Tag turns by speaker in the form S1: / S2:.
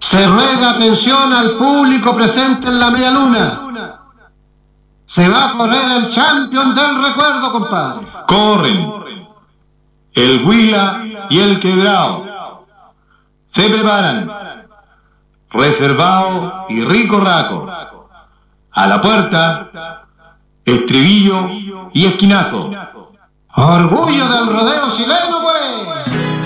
S1: Se ruega atención al público presente en la media luna. Se va a correr el Champion del recuerdo, compadre.
S2: Corren el Huila y el Quebrao. Se preparan Reservado y Rico Raco. A la puerta, Estribillo y Esquinazo.
S1: Orgullo del rodeo chileno, pues.